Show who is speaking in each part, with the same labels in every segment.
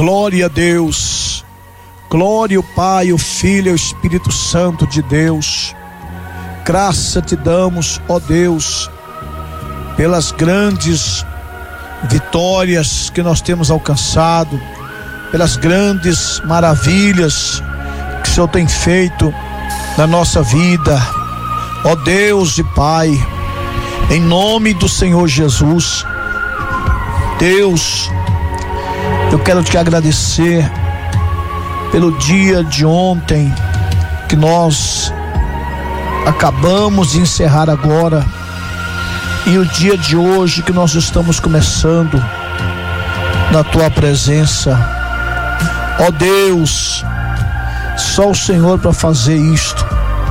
Speaker 1: Glória a Deus. Glória ao Pai, ao Filho e ao Espírito Santo de Deus. Graça te damos, ó Deus, pelas grandes vitórias que nós temos alcançado, pelas grandes maravilhas que o Senhor tem feito na nossa vida, ó Deus e Pai, em nome do Senhor Jesus. Deus, eu quero te agradecer pelo dia de ontem que nós acabamos de encerrar agora, e o dia de hoje que nós estamos começando na tua presença. Ó Deus, só o Senhor para fazer isto.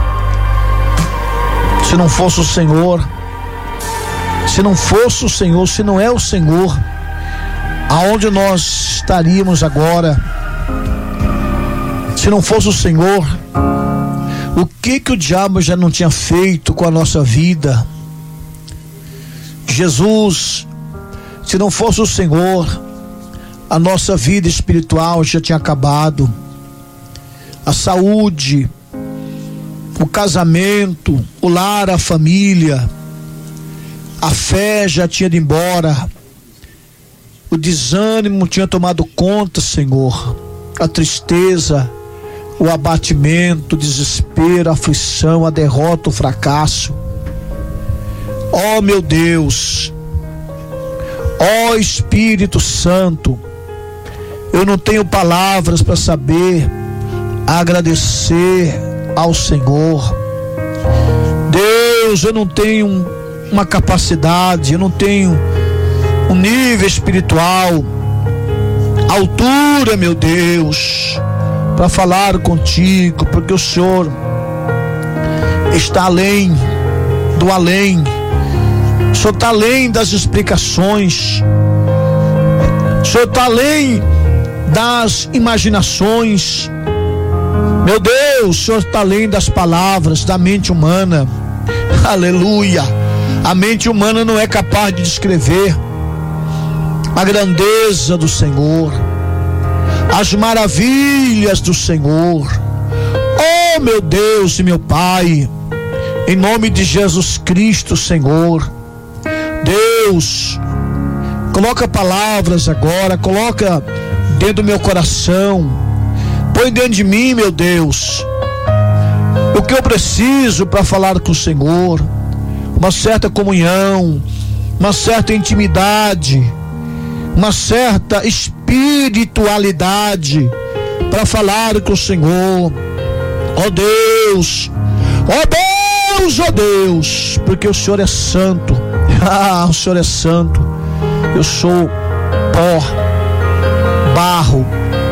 Speaker 1: Se não fosse o Senhor, se não é o Senhor, aonde nós estaríamos agora? Se não fosse o Senhor, o que o diabo já não tinha feito com a nossa vida? Jesus, se não fosse o Senhor, a nossa vida espiritual já tinha acabado. A saúde, o casamento, o lar, a família, a fé já tinha ido embora. O desânimo tinha tomado conta, Senhor. A tristeza, o abatimento, o desespero, a aflição, a derrota, o fracasso. Ó meu Deus, ó Espírito Santo, eu não tenho palavras para saber agradecer ao Senhor. Deus, eu não tenho uma capacidade, eu não tenho um nível espiritual, altura, meu Deus, para falar contigo, porque o Senhor está além do além. O Senhor está além das explicações, o Senhor está além das imaginações. Meu Deus, o Senhor está além das palavras, da mente humana. Aleluia. A mente humana não é capaz de descrever a grandeza do Senhor, as maravilhas do Senhor. Oh meu Deus e meu Pai, em nome de Jesus Cristo, Senhor, Deus, coloca palavras agora, coloca dentro do meu coração, põe dentro de mim, meu Deus, o que eu preciso para falar com o Senhor, uma certa comunhão, uma certa intimidade, uma certa espiritualidade para falar com o Senhor. Ó Deus, ó Deus, ó Deus, porque o Senhor é santo. O Senhor é santo. Eu sou pó, barro,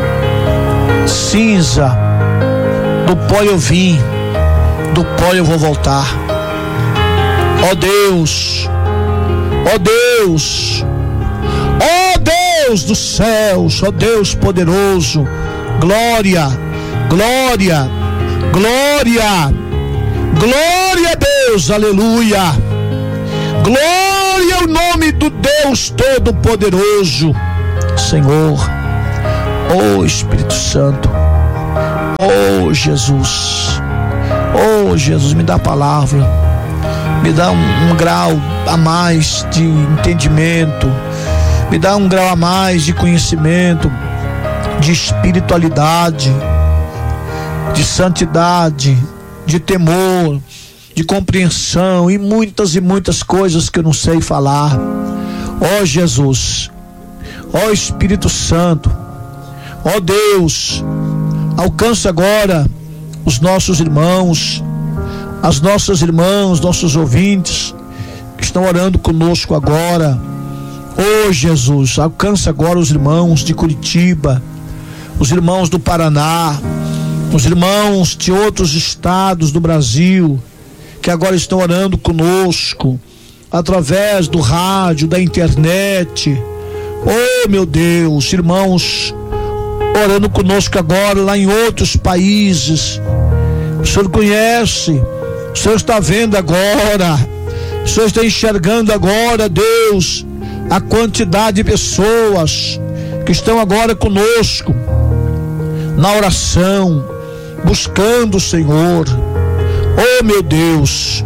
Speaker 1: cinza. Do pó eu vim, do pó eu vou voltar. Ó Deus, ó Deus, ó Deus dos céus, ó Deus poderoso, glória, glória, glória, glória a Deus, aleluia, glória ao nome do Deus Todo-Poderoso, Senhor. Oh Espírito Santo, oh Jesus, me dá a palavra, me dá um grau a mais de entendimento, me dá um grau a mais de conhecimento, de espiritualidade, de santidade, de temor, de compreensão e muitas coisas que eu não sei falar. Ó Jesus, ó Espírito Santo, ó Deus, alcança agora os nossos irmãos, as nossas irmãs, nossos ouvintes que estão orando conosco agora. Ó Jesus, alcança agora os irmãos de Curitiba, os irmãos do Paraná, os irmãos de outros estados do Brasil que agora estão orando conosco através do rádio, da internet. Oh meu Deus, irmãos orando conosco agora lá em outros países. O Senhor conhece, o Senhor está vendo agora, o Senhor está enxergando agora, Deus, a quantidade de pessoas que estão agora conosco na oração, buscando o Senhor. Oh meu Deus,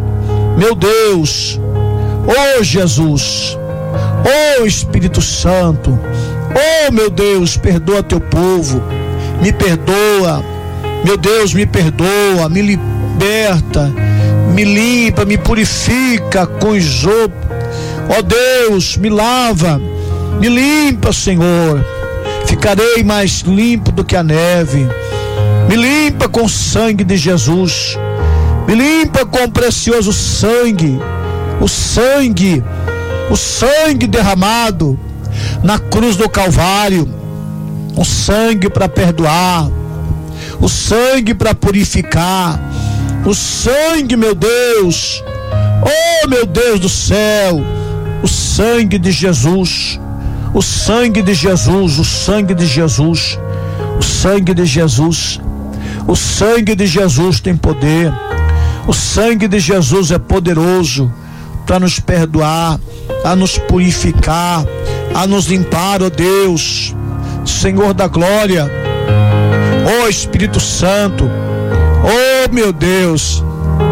Speaker 1: oh Jesus, oh Espírito Santo, oh meu Deus, perdoa teu povo, me perdoa, meu Deus, me perdoa, me liberta, me limpa, me purifica com isopo. Ó Deus, me lava, me limpa, Senhor, ficarei mais limpo do que a neve. Me limpa com o sangue de Jesus, me limpa com o precioso sangue, o sangue derramado na cruz do Calvário, o sangue para perdoar, o sangue para purificar, o sangue, meu Deus, oh meu Deus do céu, o sangue de Jesus, o sangue de Jesus, o sangue de Jesus, o sangue de Jesus, o sangue de Jesus tem poder, o sangue de Jesus é poderoso para nos perdoar, a nos purificar, a nos limpar, ó Deus, Senhor da glória, ó Espírito Santo, oh meu Deus,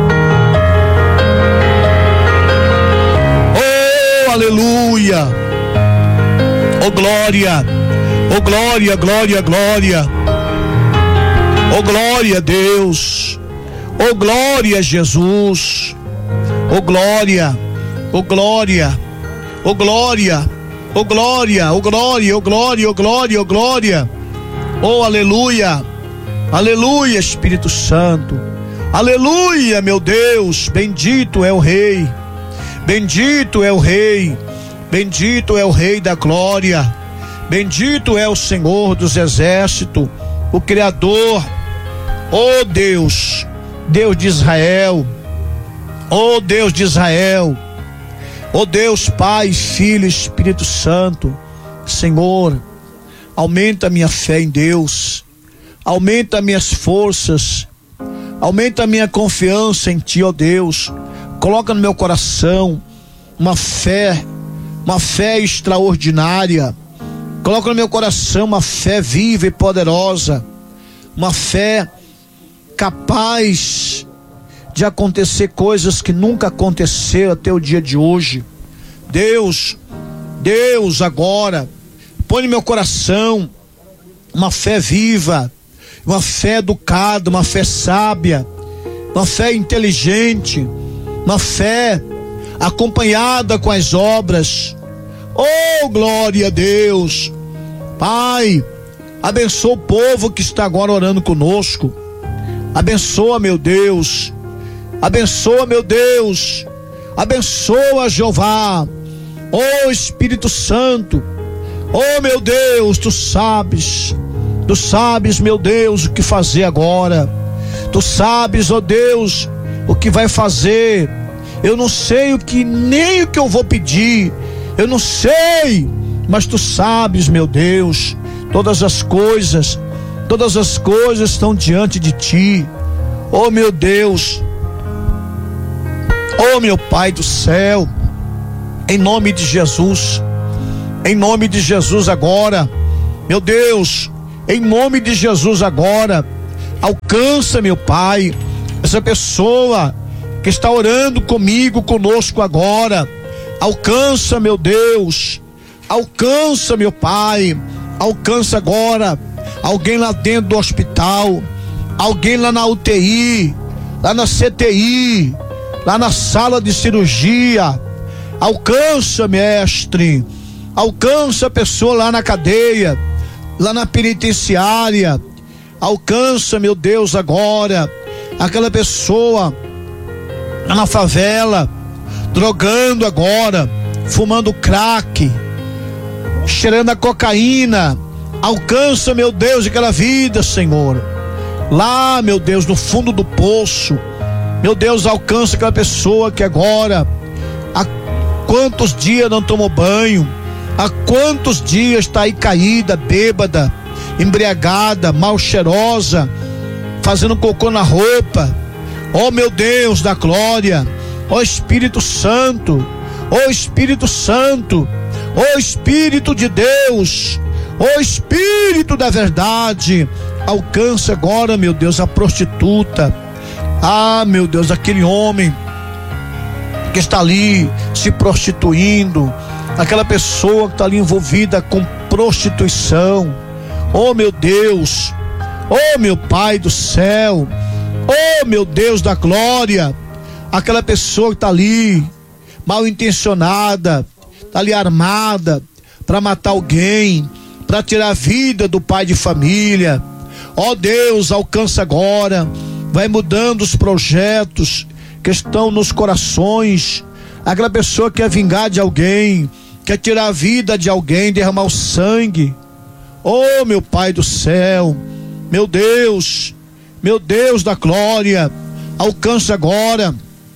Speaker 1: oh aleluia, oh glória, oh glória, glória, glória, oh glória a Deus, oh glória a Jesus, oh glória, oh glória, oh glória, oh glória, oh glória, oh glória, oh glória, oh glória, oh aleluia, aleluia Espírito Santo, aleluia meu Deus, bendito é o Rei, bendito é o Rei, bendito é o Rei da glória, bendito é o Senhor dos exércitos, o Criador, oh Deus, Deus de Israel, oh Deus de Israel, oh Deus Pai, Filho, Espírito Santo. Senhor, aumenta a minha fé em Deus, aumenta minhas forças, aumenta a minha confiança em Ti, ó Deus. Coloca no meu coração uma fé extraordinária. Coloca no meu coração uma fé viva e poderosa, uma fé capaz de acontecer coisas que nunca aconteceram até o dia de hoje. Deus, agora põe no meu coração uma fé viva, uma fé educada, uma fé sábia, uma fé inteligente, uma fé acompanhada com as obras. Oh glória a Deus, Pai, abençoa o povo que está agora orando conosco, abençoa meu Deus, abençoa meu Deus, abençoa Jeová, oh Espírito Santo, oh meu Deus, Tu sabes meu Deus o que fazer agora, Tu sabes, oh Deus, o que vai fazer. Eu não sei nem o que eu vou pedir, eu não sei, mas Tu sabes, meu Deus, todas as coisas estão diante de Ti, oh meu Deus, oh meu Pai do céu, em nome de Jesus agora, meu Deus, em nome de Jesus agora, alcança, meu Pai, essa pessoa que está orando conosco agora, alcança, meu Deus, alcança, meu Pai, alcança agora, alguém lá dentro do hospital, alguém lá na UTI, lá na CTI, lá na sala de cirurgia, alcança, mestre, alcança a pessoa lá na cadeia, lá na penitenciária, alcança, meu Deus, agora, aquela pessoa lá na favela, drogando agora, fumando crack, cheirando a cocaína, alcança, meu Deus, aquela vida, Senhor, lá, meu Deus, no fundo do poço, meu Deus, alcança aquela pessoa que agora, há quantos dias não tomou banho, há quantos dias está aí caída, bêbada, embriagada, mal cheirosa, fazendo cocô na roupa. Oh meu Deus da glória, oh Espírito Santo, oh Espírito Santo, oh Espírito de Deus, Ó Espírito da verdade, alcança agora, meu Deus, a prostituta. Ah, meu Deus, aquele homem que está ali se prostituindo, aquela pessoa que está ali envolvida com prostituição. Oh, meu Deus, oh, meu Pai do céu, oh, meu Deus da glória, aquela pessoa que está ali mal intencionada, está ali armada para matar alguém, para tirar a vida do pai de família. Ó Deus, alcança agora, vai mudando os projetos que estão nos corações. Aquela pessoa que quer vingar de alguém, quer tirar a vida de alguém, derramar o sangue. Oh, meu Pai do céu, meu Deus da glória, alcança agora,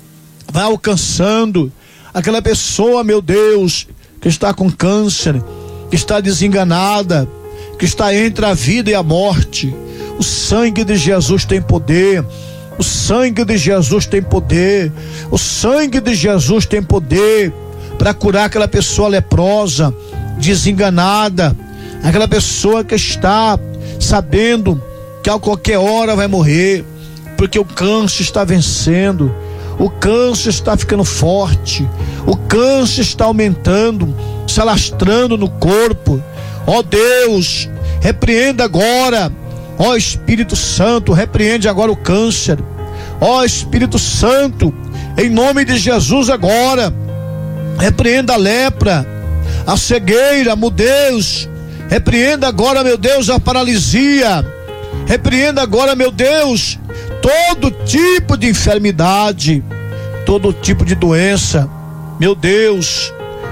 Speaker 1: vai alcançando aquela pessoa, meu Deus, que está com câncer, que está desenganada, que está entre a vida e a morte. O sangue de Jesus tem poder. O sangue de Jesus tem poder. O sangue de Jesus tem poder para curar aquela pessoa leprosa, desenganada, aquela pessoa que está sabendo que a qualquer hora vai morrer, porque o câncer está vencendo, o câncer está ficando forte, o câncer está aumentando, se alastrando no corpo. Ó Deus, repreenda agora. Ó Espírito Santo, repreende agora o câncer. Ó Espírito Santo, em nome de Jesus agora, repreenda a lepra, a cegueira, a mudez. Repreenda agora, meu Deus, a paralisia. Repreenda agora, meu Deus, todo tipo de enfermidade, todo tipo de doença. Meu Deus,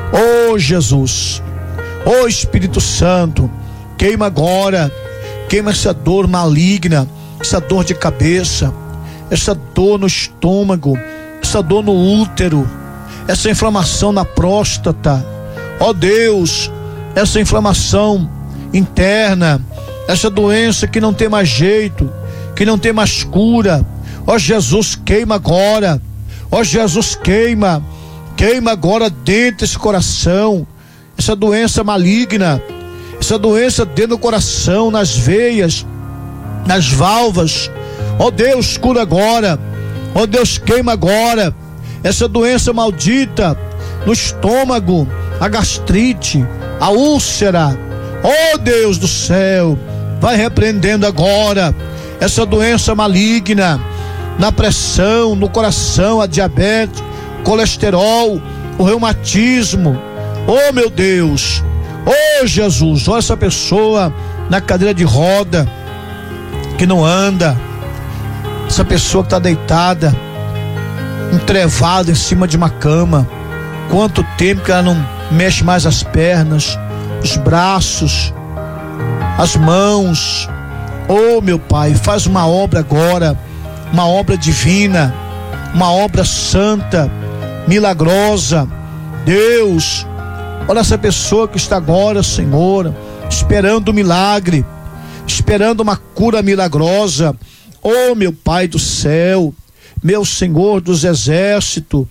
Speaker 1: ó Jesus, ó Espírito Santo, queima agora, queima essa dor maligna, essa dor de cabeça, essa dor no estômago, essa dor no útero, essa inflamação na próstata. Ó Deus, essa inflamação interna, essa doença que não tem mais jeito, que não tem mais cura. Ó Jesus, queima agora. Ó Jesus, queima agora dentro desse coração, essa doença maligna, essa doença dentro do coração, nas veias, nas válvulas. Ó Deus, cura agora. Ó Deus, queima agora essa doença maldita no estômago, a gastrite, a úlcera. Ó Deus do céu, vai repreendendo agora essa doença maligna na pressão, no coração, a diabetes, colesterol, o reumatismo. Oh, meu Deus, oh Jesus, olha essa pessoa na cadeira de roda, que não anda, essa pessoa que está deitada, entrevada em cima de uma cama. Quanto tempo que ela não mexe mais as pernas, os braços, as mãos. Oh, meu Pai, faz uma obra agora, uma obra divina, uma obra santa, milagrosa. Deus, olha essa pessoa que está agora, Senhor, esperando um milagre, esperando uma cura milagrosa. Oh, meu Pai do céu, meu Senhor dos exércitos,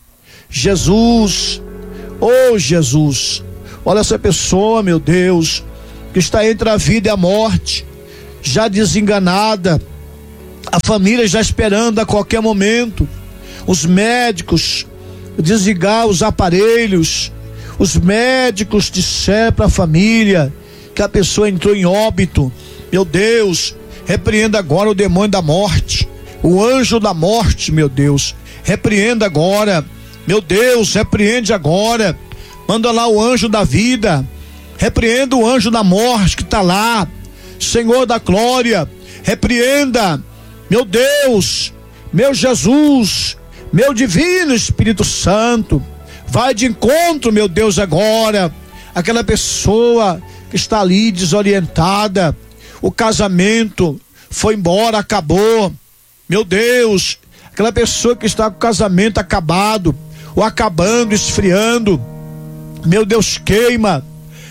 Speaker 1: Jesus, oh Jesus, olha essa pessoa, meu Deus, que está entre a vida e a morte, já desenganada, a família já esperando a qualquer momento, os médicos desligar os aparelhos, os médicos disseram para a família que a pessoa entrou em óbito. Meu Deus, repreenda agora o demônio da morte, o anjo da morte, meu Deus, repreenda agora, meu Deus, repreende agora, manda lá o anjo da vida, repreenda o anjo da morte que está lá, Senhor da glória, repreenda, meu Deus, meu Jesus, meu divino Espírito Santo, vai de encontro, meu Deus, agora, aquela pessoa que está ali desorientada, o casamento foi embora, acabou, meu Deus, aquela pessoa que está com o casamento acabado, ou acabando, esfriando, meu Deus, queima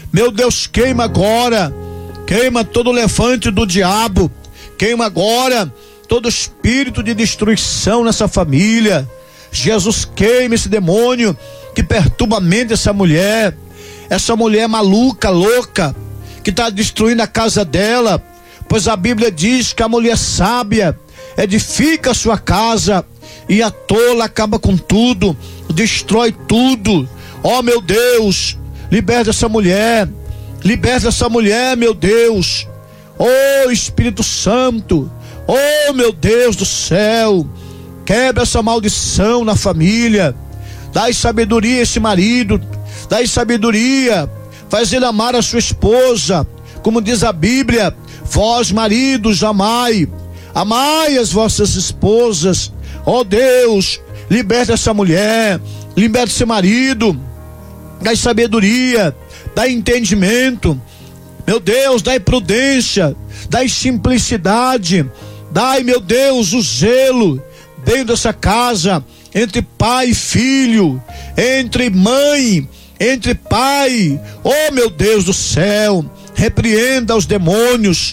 Speaker 1: agora, queima todo o levante do diabo, queima agora todo espírito de destruição nessa família. Jesus, queima esse demônio que perturba a mente dessa mulher maluca, louca, que está destruindo a casa dela, pois a Bíblia diz que a mulher sábia edifica a sua casa e a tola acaba com tudo, destrói tudo. Ó meu Deus, liberta essa mulher, meu Deus. Ó Espírito Santo, ó meu Deus do céu, quebra essa maldição na família, dai sabedoria a esse marido, dai sabedoria, faz ele amar a sua esposa, como diz a Bíblia: vós maridos amai as vossas esposas. Ó Deus, liberta essa mulher, liberta esse marido, dai sabedoria, dai entendimento, meu Deus, dai prudência, dai simplicidade, dai, meu Deus, o zelo dentro dessa casa, entre pai e filho, entre mãe, entre pai. Oh meu Deus do céu, repreenda os demônios,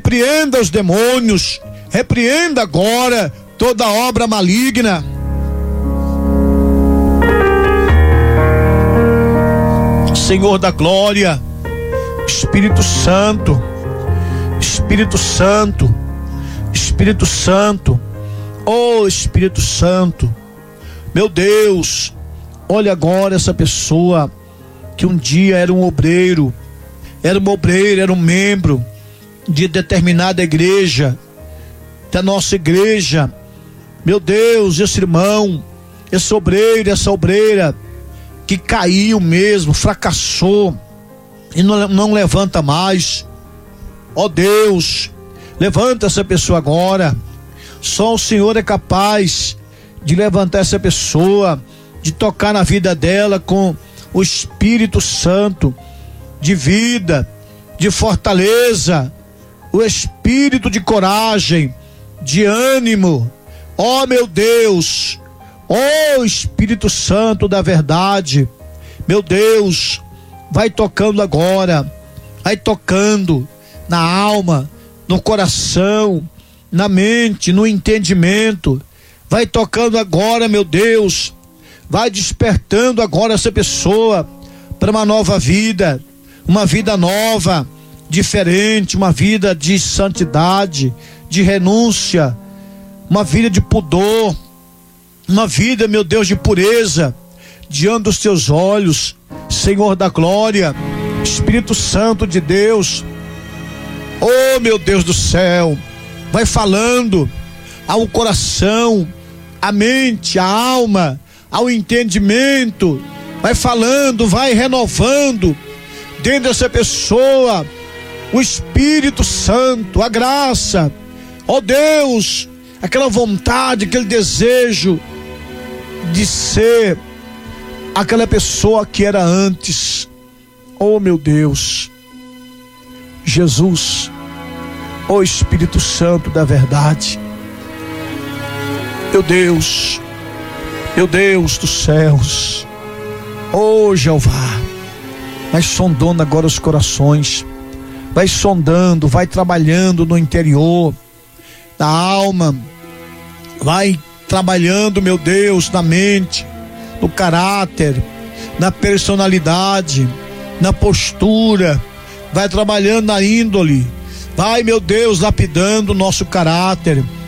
Speaker 1: repreenda agora toda obra maligna. Senhor da glória, Espírito Santo, Espírito Santo, Espírito Santo, oh Espírito Santo, meu Deus, olha agora essa pessoa que um dia era um obreiro, era um membro de determinada igreja, da nossa igreja. Meu Deus, esse irmão, esse obreiro, essa obreira que caiu mesmo, fracassou e não levanta mais. Ó Deus, levanta essa pessoa agora. Só o Senhor é capaz de levantar essa pessoa, de tocar na vida dela com o Espírito Santo, de vida, de fortaleza, o espírito de coragem, de ânimo. Ó meu Deus, ó Espírito Santo da verdade, meu Deus, vai tocando agora, vai tocando na alma, no coração, na mente, no entendimento, vai tocando agora, meu Deus, vai despertando agora essa pessoa para uma nova vida, uma vida nova, diferente, uma vida de santidade, de renúncia, uma vida de pudor, uma vida, meu Deus, de pureza diante dos teus olhos, Senhor da glória, Espírito Santo de Deus. Oh meu Deus do céu, vai falando ao coração, à mente, à alma, ao entendimento, vai falando, vai renovando dentro dessa pessoa o Espírito Santo, a graça. Ó Deus, aquela vontade, aquele desejo de ser aquela pessoa que era antes. Oh meu Deus, Jesus, ó Espírito Santo da verdade, meu Deus dos céus, ó Jeová, vai sondando agora os corações, vai sondando, vai trabalhando no interior da alma, vai trabalhando, meu Deus, na mente, no caráter, na personalidade, na postura, vai trabalhando na índole, vai, meu Deus, lapidando o nosso caráter,